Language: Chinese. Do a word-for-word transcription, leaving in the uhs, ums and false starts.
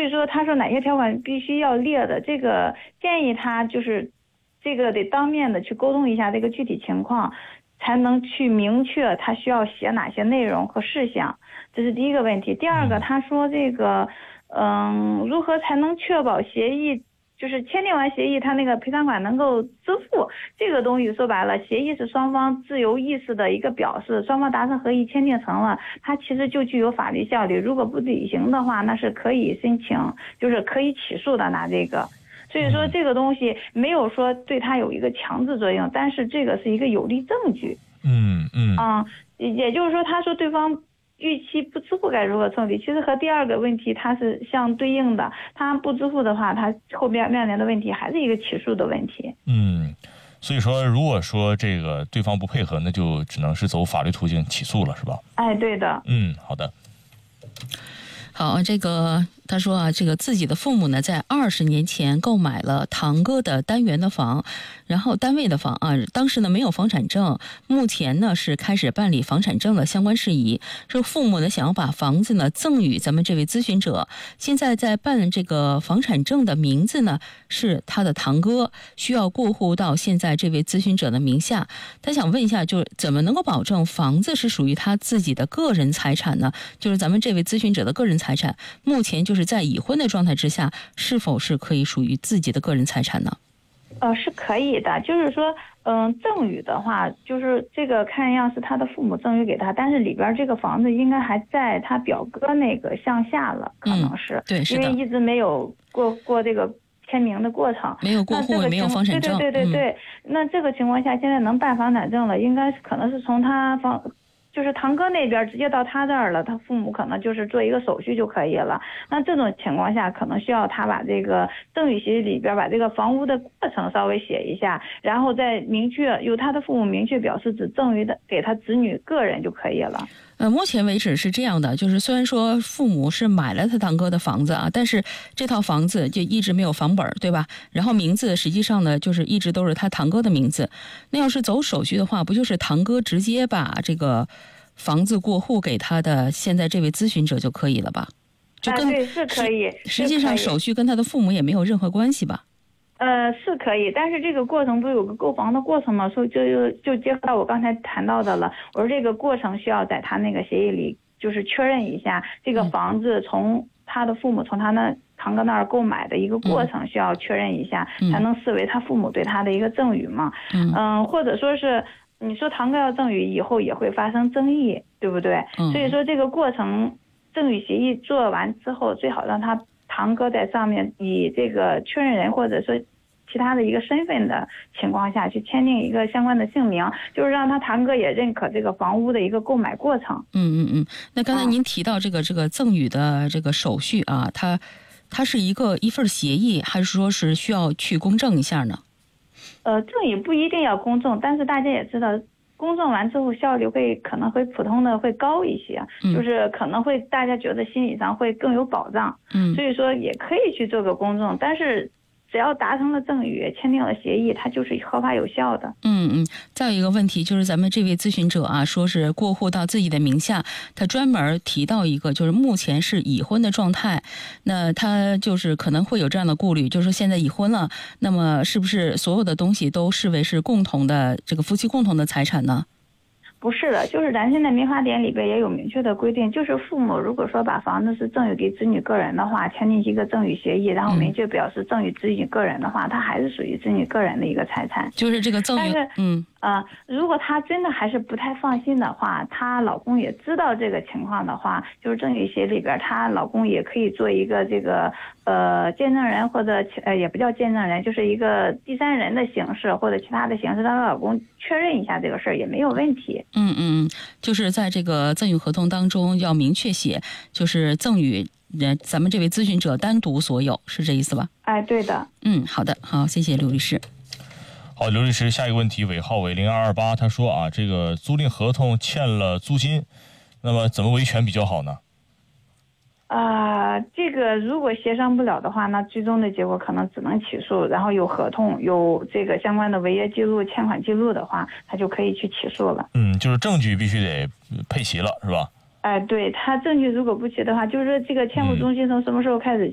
以说他说哪些条款必须要列的，这个建议他就是这个得当面的去沟通一下这个具体情况，才能去明确他需要写哪些内容和事项，这是第一个问题。第二个，他说这个嗯，如何才能确保协议就是签订完协议他那个赔偿款能够支付，这个东西说白了，协议是双方自由意识的一个表示，双方达成合意签订成了，它其实就具有法律效力，如果不履行的话，那是可以申请，就是可以起诉的拿这个。所以说这个东西没有说对他有一个强制作用，但是这个是一个有力证据。 嗯嗯啊、嗯，也就是说他说对方逾期不支付该如何处理，其实和第二个问题它是相对应的，他不支付的话，他后边面临的问题还是一个起诉的问题。 嗯，所以说如果说这个对方不配合，那就只能是走法律途径起诉了，是吧？ 哎，对的。 嗯，好的。 好，这个他说啊，这个自己的父母呢，在二十年前购买了堂哥的单元的房，然后单位的房啊，当时呢没有房产证，目前呢是开始办理房产证的相关事宜。说父母呢想要把房子呢赠与咱们这位咨询者，现在在办这个房产证的名字呢是他的堂哥，需要过户到现在这位咨询者的名下。他想问一下，就怎么能够保证房子是属于他自己的个人财产呢？就是咱们这位咨询者的个人财产，目前就是在已婚的状态之下，是否是可以属于自己的个人财产呢？ 呃，是可以的，就是说，嗯、呃，赠与的话，就是这个看样是他的父母赠与给他，但是里边这个房子应该还在他表哥那个项下了，可能是， 嗯、对，是的， 因为一直没有过过这个签名的过程， 没有过户，也没有房产证， 对对对对对、嗯。那这个情况下，现在能办房产证了，应该可能是从他房。就是堂哥那边直接到他这儿了，他父母可能就是做一个手续就可以了。那这种情况下，可能需要他把这个赠与协议里边把这个房屋的过程稍微写一下，然后再明确由他的父母明确表示只赠与的给他子女个人就可以了。 呃，目前为止是这样的，就是虽然说父母是买了他堂哥的房子啊，但是这套房子就一直没有房本，对吧？然后名字实际上呢，就是一直都是他堂哥的名字。那要是走手续的话，不就是堂哥直接把这个房子过户给他的现在这位咨询者就可以了吧？就跟、 啊、对，是可以。 实际上手续跟他的父母也没有任何关系吧？ 呃，是可以，但是这个过程不是有个购房的过程吗？所以就就就结合到我刚才谈到的了。我说这个过程需要在他那个协议里就是确认一下，这个房子从他的父母从他那堂哥那儿购买的一个过程需要确认一下，嗯、才能视为他父母对他的一个赠与嘛。嗯、呃，或者说是你说堂哥要赠与以后也会发生争议，对不对？嗯、所以说这个过程赠与协议做完之后，最好让他堂哥在上面以这个确认人或者说其他的一个身份的情况下去签订一个相关的姓名，就是让他堂哥也认可这个房屋的一个购买过程。 嗯嗯嗯。那刚才您提到这个、啊、这个赠与的这个手续啊，它它是一个一份协议，还是说是需要去公证一下呢？ 呃，赠与不一定要公证，但是大家也知道。公证完之后效率会可能会普通的会高一些、嗯、就是可能会大家觉得心理上会更有保障，嗯，所以说也可以去做个公证，但是只要达成了赠与签订了协议，它就是合法有效的。 嗯嗯。再有一个问题就是咱们这位咨询者啊，说是过户到自己的名下，他专门提到一个就是目前是已婚的状态，那他就是可能会有这样的顾虑，就是现在已婚了，那么是不是所有的东西都视为是共同的这个夫妻共同的财产呢？ 不是的，就是咱现在民法典里边也有明确的规定，就是父母如果说把房子是赠与给子女个人的话，签订一个赠与协议，然后明确表示赠与子女个人的话，它还是属于子女个人的一个财产。 就是这个赠与， 但是嗯呃，如果她真的还是不太放心的话，她老公也知道这个情况的话，就是赠与协议里边，她老公也可以做一个这个呃见证人，或者呃也不叫见证人，就是一个第三人的形式或者其他的形式，让她老公确认一下这个事儿也没有问题。 嗯嗯，就是在这个赠与合同当中要明确写，就是赠与人咱们这位咨询者单独所有，是这意思吧？ 哎，对的。 嗯，好的，好，谢谢刘律师。 好，刘律师，下一个问题尾号为零二二八，他说啊，这个租赁合同欠了租金，那么怎么维权比较好呢？ 啊、呃，这个如果协商不了的话，那最终的结果可能只能起诉，然后有合同有这个相关的违约记录、欠款记录的话，他就可以去起诉了。 嗯，就是证据必须得配齐了，是吧？ 哎，对，他证据如果不齐的话，就是说这个欠付中心从什么时候开始